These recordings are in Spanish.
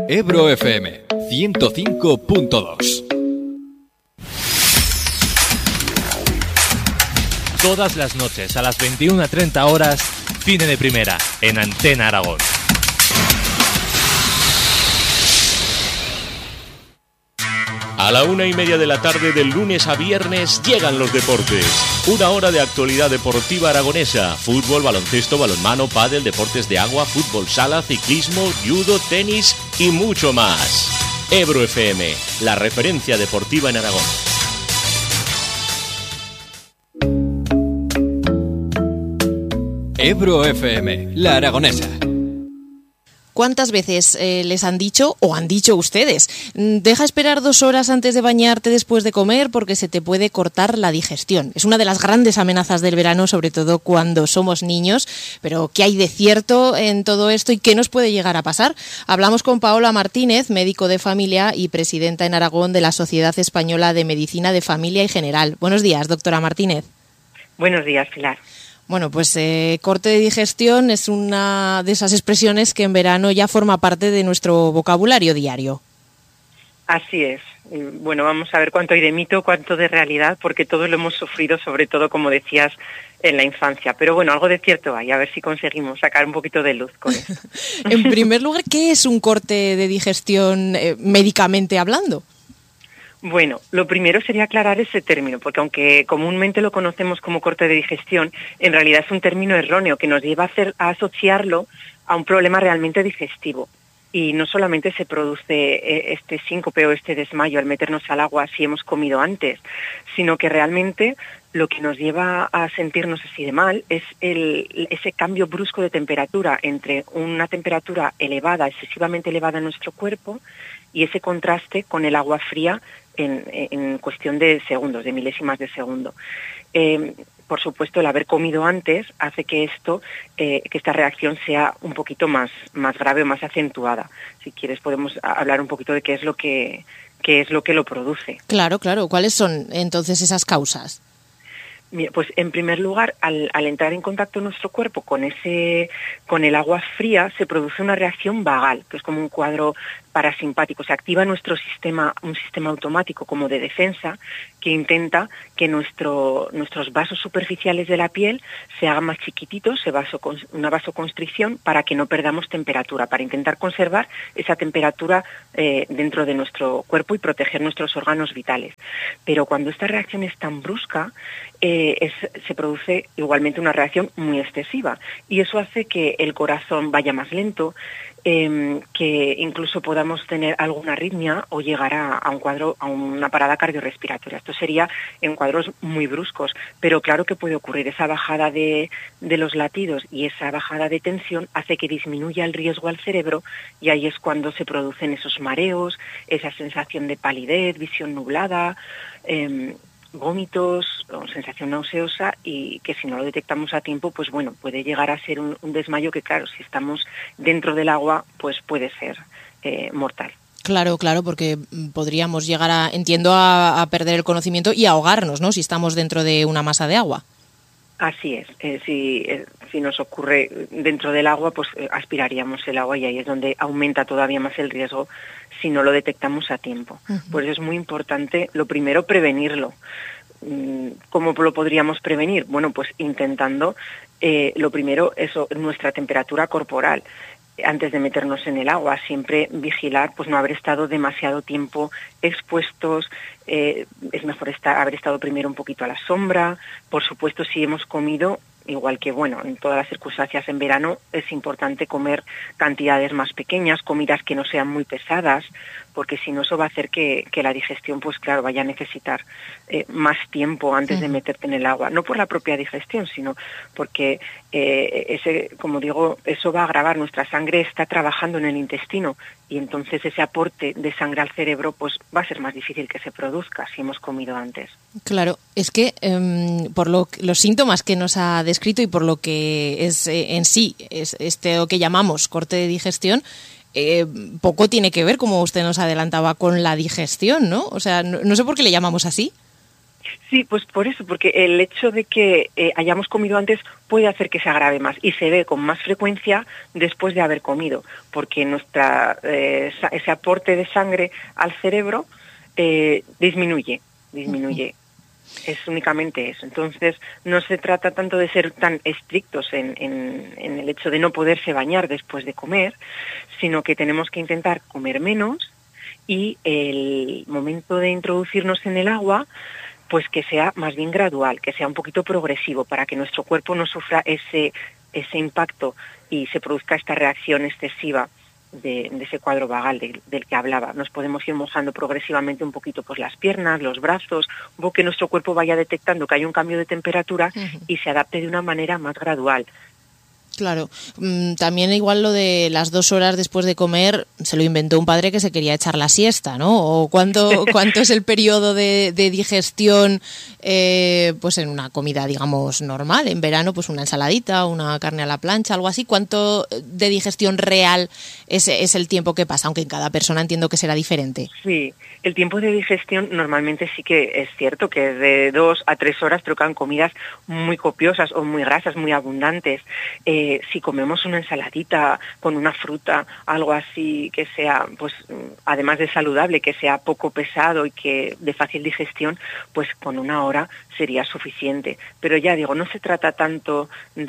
Ebro FM 105.2. Todas las noches a las 21:30 horas, Cine de Primera, en Antena Aragón. A la 1:30 de la tarde del lunes a viernes llegan los deportes. Una hora de actualidad deportiva aragonesa. Fútbol, baloncesto, balonmano, pádel, deportes de agua, fútbol sala, ciclismo, judo, tenis y mucho más. Ebro FM, la referencia deportiva en Aragón. Ebro FM, la aragonesa. ¿Cuántas veces les han dicho o han dicho ustedes? Deja esperar 2 horas antes de bañarte después de comer porque se te puede cortar la digestión. Es una de las grandes amenazas del verano, sobre todo cuando somos niños. Pero ¿qué hay de cierto en todo esto y qué nos puede llegar a pasar? Hablamos con Paola Martínez, médico de familia y presidenta en Aragón de la Sociedad Española de Medicina de Familia y General. Buenos días, doctora Martínez. Buenos días, Pilar. Bueno, pues corte de digestión es una de esas expresiones que en verano ya forma parte de nuestro vocabulario diario. Así es. Bueno, vamos a ver cuánto hay de mito, cuánto de realidad, porque todos lo hemos sufrido, sobre todo, como decías, en la infancia. Pero bueno, algo de cierto hay, a ver si conseguimos sacar un poquito de luz con eso. En primer lugar, ¿qué es un corte de digestión médicamente hablando? Bueno, lo primero sería aclarar ese término, porque aunque comúnmente lo conocemos como corte de digestión, en realidad es un término erróneo que nos lleva a asociarlo a un problema realmente digestivo. Y no solamente se produce este síncope o este desmayo al meternos al agua si hemos comido antes, sino que realmente lo que nos lleva a sentirnos así de mal es ese cambio brusco de temperatura entre una temperatura elevada, excesivamente elevada en nuestro cuerpo, y ese contraste con el agua fría en cuestión de segundos, de milésimas de segundo. Por supuesto, el haber comido antes hace que esta reacción sea un poquito más grave o más acentuada. Si quieres podemos hablar un poquito de qué es lo que lo produce. Claro. ¿Cuáles son entonces esas causas? Mira, pues en primer lugar, al entrar en contacto nuestro cuerpo con el agua fría, se produce una reacción vagal, que es como un cuadro parasimpático. Se activa un sistema automático como de defensa que intenta que nuestros vasos superficiales de la piel se hagan más chiquititos, una vasoconstricción para que no perdamos temperatura, para intentar conservar esa temperatura dentro de nuestro cuerpo y proteger nuestros órganos vitales. Pero cuando esta reacción es tan brusca, se produce igualmente una reacción muy excesiva y eso hace que el corazón vaya más lento, que incluso podamos tener alguna arritmia o llegar a una parada cardiorrespiratoria. Esto sería en cuadros muy bruscos, pero claro que puede ocurrir. Esa bajada de los latidos y esa bajada de tensión hace que disminuya el riesgo al cerebro y ahí es cuando se producen esos mareos, esa sensación de palidez, visión nublada, vómitos o sensación nauseosa y que si no lo detectamos a tiempo, pues bueno, puede llegar a ser un desmayo que claro, si estamos dentro del agua, pues puede ser mortal. Claro, porque podríamos llegar a perder el conocimiento y ahogarnos, ¿no? Si estamos dentro de una masa de agua. Así es. Si nos ocurre dentro del agua, pues aspiraríamos el agua y ahí es donde aumenta todavía más el riesgo si no lo detectamos a tiempo. Uh-huh. Por eso es muy importante, lo primero, prevenirlo. ¿Cómo lo podríamos prevenir? Bueno, pues intentando, lo primero, nuestra temperatura corporal. Antes de meternos en el agua, siempre vigilar, pues no haber estado demasiado tiempo expuestos, es mejor haber estado primero un poquito a la sombra. Por supuesto, si hemos comido, igual que bueno, en todas las circunstancias en verano, es importante comer cantidades más pequeñas, comidas que no sean muy pesadas, porque si no eso va a hacer que la digestión, pues claro, vaya a necesitar más tiempo antes de meterte en el agua. No por la propia digestión, sino porque como digo, eso va a agravar. Nuestra sangre está trabajando en el intestino y entonces ese aporte de sangre al cerebro pues va a ser más difícil que se produzca si hemos comido antes. Claro, es que por los síntomas que nos ha descrito y por lo que es en sí es lo que llamamos corte de digestión, poco tiene que ver, como usted nos adelantaba, con la digestión, ¿no? O sea, no sé por qué le llamamos así. Sí, pues por eso, porque el hecho de que hayamos comido antes puede hacer que se agrave más y se ve con más frecuencia después de haber comido, porque ese aporte de sangre al cerebro disminuye. Es únicamente eso. Entonces, no se trata tanto de ser tan estrictos en el hecho de no poderse bañar después de comer, sino que tenemos que intentar comer menos y el momento de introducirnos en el agua, pues que sea más bien gradual, que sea un poquito progresivo, para que nuestro cuerpo no sufra ese impacto y se produzca esta reacción excesiva de ese cuadro vagal del que hablaba. Nos podemos ir mojando progresivamente un poquito pues las piernas, los brazos, un poco que nuestro cuerpo vaya detectando que hay un cambio de temperatura y se adapte de una manera más gradual. Claro, también igual lo de las 2 horas después de comer se lo inventó un padre que se quería echar la siesta, ¿no? ¿O cuánto es el periodo de digestión pues en una comida, digamos, normal? En verano, pues una ensaladita, una carne a la plancha, algo así. ¿Cuánto de digestión real es el tiempo que pasa? Aunque en cada persona entiendo que será diferente. Sí, el tiempo de digestión normalmente sí que es cierto que es de 2 a 3 horas, pero con comidas muy copiosas o muy grasas, muy abundantes. Si comemos una ensaladita con una fruta, algo así que sea, pues además de saludable, que sea poco pesado y que de fácil digestión, pues con 1 hora sería suficiente. Pero ya digo, no se trata tanto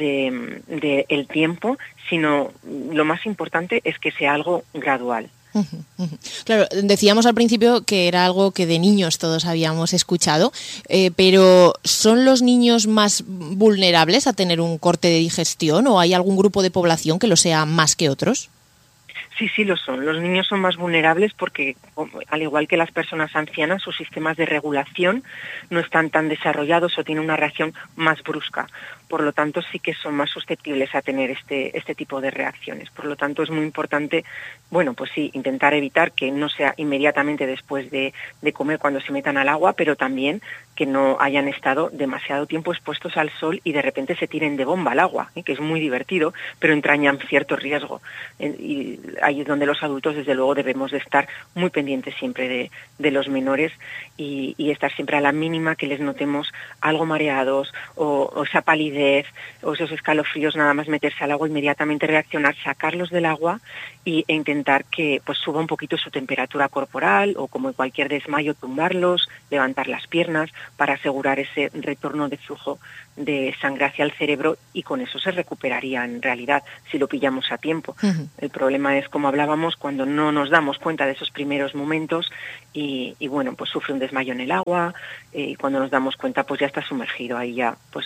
de el tiempo, sino lo más importante es que sea algo gradual. Claro, decíamos al principio que era algo que de niños todos habíamos escuchado, pero ¿son los niños más vulnerables a tener un corte de digestión o hay algún grupo de población que lo sea más que otros? Sí, lo son. Los niños son más vulnerables porque, al igual que las personas ancianas, sus sistemas de regulación no están tan desarrollados o tienen una reacción más brusca. Por lo tanto, sí que son más susceptibles a tener este tipo de reacciones. Por lo tanto, es muy importante, bueno, pues sí, intentar evitar que no sea inmediatamente después de comer cuando se metan al agua, pero también que no hayan estado demasiado tiempo expuestos al sol y de repente se tiren de bomba al agua, que es muy divertido, pero entrañan cierto riesgo. Y ahí es donde los adultos, desde luego, debemos de estar muy pendientes siempre de los menores y estar siempre a la mínima que les notemos algo mareados o esa palidez o esos escalofríos, nada más meterse al agua, inmediatamente reaccionar, sacarlos del agua e intentar que pues suba un poquito su temperatura corporal o, como en cualquier desmayo, tumbarlos, levantar las piernas para asegurar ese retorno de flujo de sangre hacia el cerebro, y con eso se recuperaría en realidad si lo pillamos a tiempo. El problema es, como hablábamos, cuando no nos damos cuenta de esos primeros momentos y bueno, pues sufre un desmayo en el agua, y cuando nos damos cuenta pues ya está sumergido, ahí ya pues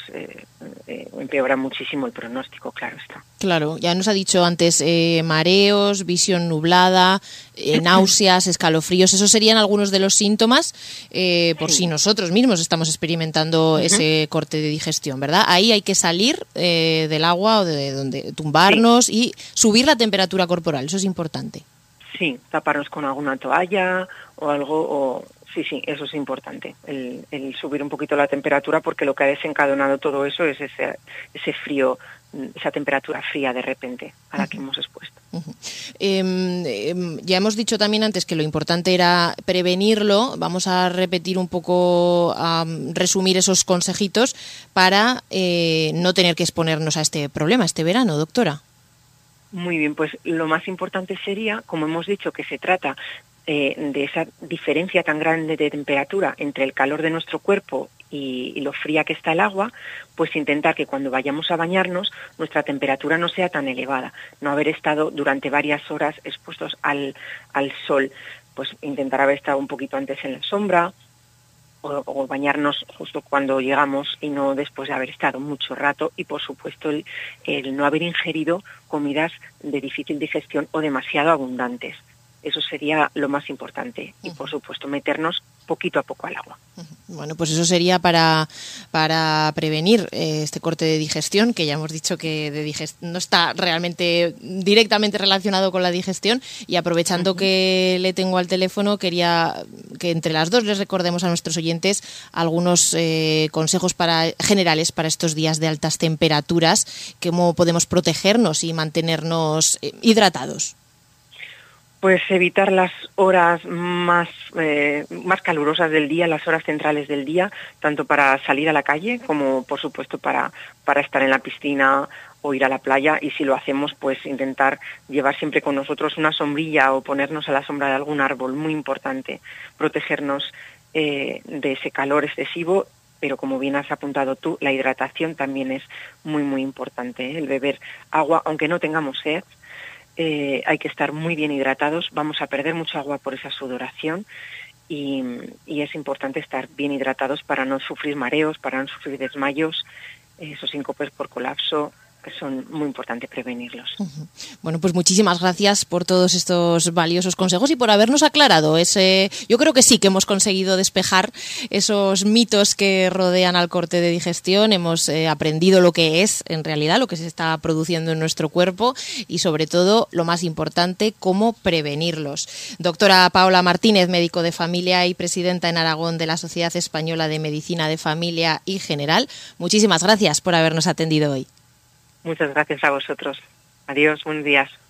empeora muchísimo el pronóstico, claro está. Claro, ya nos ha dicho antes mareos, visión nublada, náuseas, escalofríos, esos serían algunos de los síntomas por si nosotros mismos estamos experimentando ese corte de digestión, ¿verdad? Ahí hay que salir del agua o de donde tumbarnos y subir la temperatura corporal, eso es importante. Sí, taparnos con alguna toalla o algo, sí, eso es importante, el subir un poquito la temperatura, porque lo que ha desencadenado todo eso es ese frío, esa temperatura fría de repente a la que hemos expuesto. Ya hemos dicho también antes que lo importante era prevenirlo. Vamos a repetir un poco, a resumir esos consejitos para no tener que exponernos a este problema este verano, doctora. Muy bien, pues lo más importante sería, como hemos dicho, que se trata de esa diferencia tan grande de temperatura entre el calor de nuestro cuerpo y lo fría que está el agua, pues intentar que cuando vayamos a bañarnos nuestra temperatura no sea tan elevada, no haber estado durante varias horas expuestos al sol, pues intentar haber estado un poquito antes en la sombra o bañarnos justo cuando llegamos y no después de haber estado mucho rato, y por supuesto el no haber ingerido comidas de difícil digestión o demasiado abundantes. Eso sería lo más importante. Y, por supuesto, meternos poquito a poco al agua. Bueno, pues eso sería para prevenir este corte de digestión, que ya hemos dicho que no está realmente directamente relacionado con la digestión. Y aprovechando que le tengo al teléfono, quería que entre las dos les recordemos a nuestros oyentes algunos consejos generales para estos días de altas temperaturas, cómo podemos protegernos y mantenernos hidratados. Pues evitar las horas más calurosas del día, las horas centrales del día, tanto para salir a la calle como, por supuesto, para estar en la piscina o ir a la playa. Y si lo hacemos, pues intentar llevar siempre con nosotros una sombrilla o ponernos a la sombra de algún árbol. Muy importante protegernos de ese calor excesivo. Pero como bien has apuntado tú, la hidratación también es muy, muy importante, ¿eh? El beber agua, aunque no tengamos sed, hay que estar muy bien hidratados. Vamos a perder mucha agua por esa sudoración y es importante estar bien hidratados para no sufrir mareos, para no sufrir desmayos, esos síncopes por colapso. Son muy importantes prevenirlos. Bueno, pues muchísimas gracias por todos estos valiosos consejos y por habernos aclarado yo creo que sí que hemos conseguido despejar esos mitos que rodean al corte de digestión. Hemos aprendido lo que es en realidad, lo que se está produciendo en nuestro cuerpo y sobre todo, lo más importante, cómo prevenirlos. Doctora Paola Martínez, médico de familia y presidenta en Aragón de la Sociedad Española de Medicina de Familia y General, muchísimas gracias por habernos atendido hoy. Muchas gracias a vosotros. Adiós, buenos días.